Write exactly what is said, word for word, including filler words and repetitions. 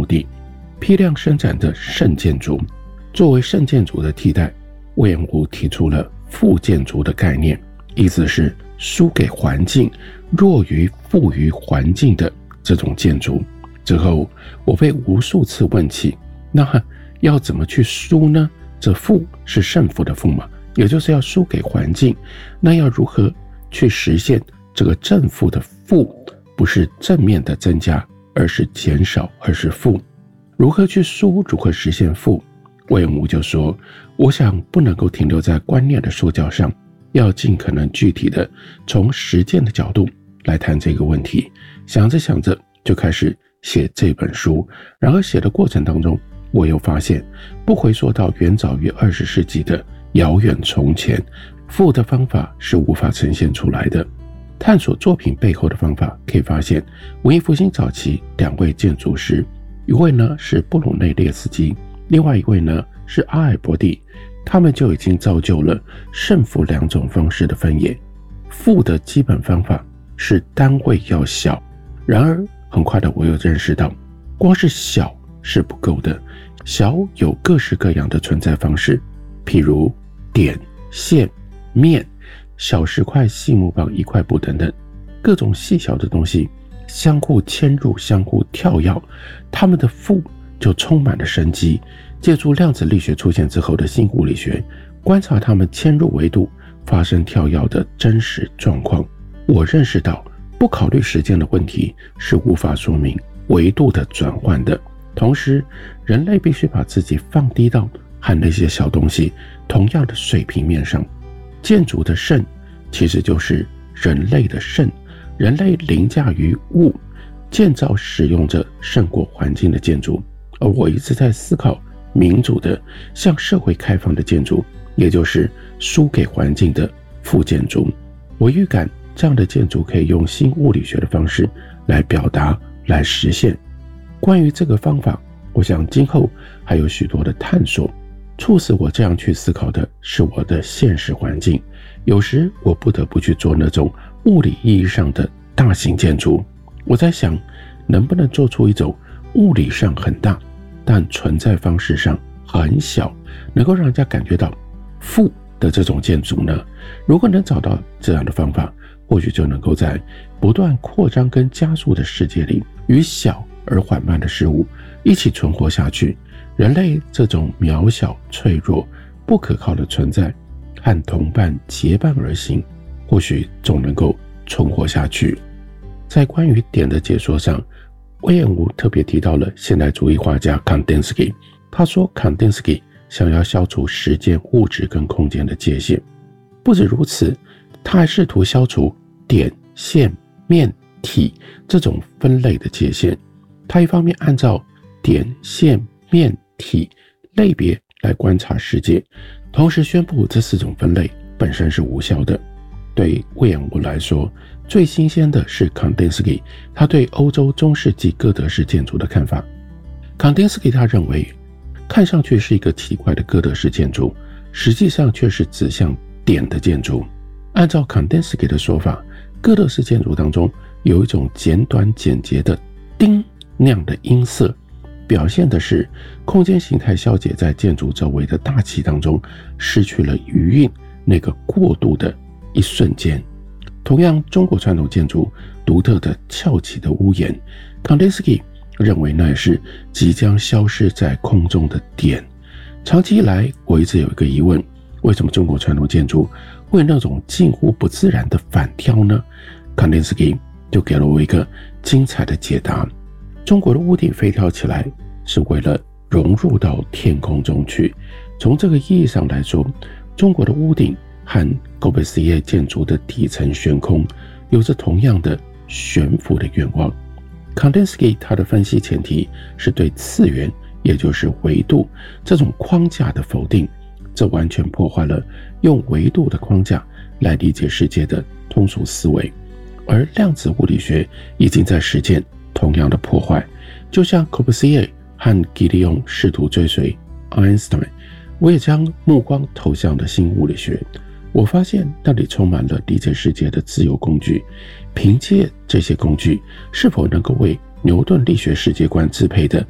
地，批量生产的圣建筑。作为圣建筑的替代，魏延武提出了富建筑的概念，意思是输给环境、弱于富于环境的这种建筑。之后我被无数次问起，那要怎么去输呢？这富是胜负的富嘛，也就是要输给环境，那要如何去实现这个正负的负，不是正面的增加，而是减少，而是负。如何去输，如何实现负？魏延武就说，我想不能够停留在观念的说教上，要尽可能具体的从实践的角度来谈这个问题。想着想着就开始写这本书，然而写的过程当中，我又发现不回溯到远早于二十世纪的遥远从前，富的方法是无法呈现出来的。探索作品背后的方法，可以发现文艺复兴早期两位建筑师，一位呢是布鲁内列斯基，另外一位呢是阿尔伯蒂，他们就已经造就了胜负两种方式的分野。富的基本方法是单位要小，然而很快的我又认识到，光是小是不够的，小有各式各样的存在方式，譬如点、线、面、小石块、细木棒、一块布等等，各种细小的东西相互嵌入、相互跳跃，它们的富就充满了生机。借助量子力学出现之后的新物理学，观察它们嵌入维度发生跳跃的真实状况，我认识到不考虑时间的问题是无法说明维度的转换的。同时，人类必须把自己放低到和那些小东西同样的水平面上。建筑的胜其实就是人类的胜，人类凌驾于物，建造使用着胜过环境的建筑。而我一直在思考民主的向社会开放的建筑，也就是输给环境的负建筑。我预感这样的建筑可以用新物理学的方式来表达、来实现。关于这个方法，我想今后还有许多的探索。促使我这样去思考的是我的现实环境，有时我不得不去做那种物理意义上的大型建筑。我在想，能不能做出一种物理上很大，但存在方式上很小，能够让人家感觉到负的这种建筑呢？如果能找到这样的方法，或许就能够在不断扩张跟加速的世界里，与小而缓慢的事物一起存活下去。人类这种渺小、脆弱、不可靠的存在，和同伴结伴而行，或许总能够存活下去。在关于点的解说上，魏延武特别提到了现代主义画家 Kandinsky。 他说 Kandinsky 想要消除时间、物质跟空间的界限。不止如此，他还试图消除点、线、面、体这种分类的界限。他一方面按照点、线、面、体类别来观察世界，同时宣布这四种分类本身是无效的。对魏延武来说，最新鲜的是 Kandinsky 他对欧洲中世纪哥德式建筑的看法。Kandinsky 他认为，看上去是一个奇怪的哥德式建筑，实际上却是指向点的建筑。按照 Kandinsky 的说法，哥德式建筑当中有一种简短简洁的叮那样的音色，表现的是空间形态消解在建筑周围的大气当中，失去了余韵那个过渡的一瞬间。同样，中国传统建筑独特的翘起的屋檐， Kandinsky 认为那也是即将消失在空中的点。长期以来，我一直有一个疑问，为什么中国传统建筑会有那种近乎不自然的反挑呢？ Kandinsky 就给了我一个精彩的解答。中国的屋顶飞跳起来是为了融入到天空中去。从这个意义上来说，中国的屋顶和哥白斯耶建筑的底层悬空有着同样的悬浮的愿望。Kandinsky 他的分析前提是对次元，也就是维度这种框架的否定，这完全破坏了用维度的框架来理解世界的通俗思维。而量子物理学已经在实践同样的破坏。就像哥白斯耶和吉利翁试图追随爱因斯坦，我也将目光投向了新物理学。我发现那里充满了理解世界的自由工具，凭借这些工具，是否能够为牛顿力学世界观支配的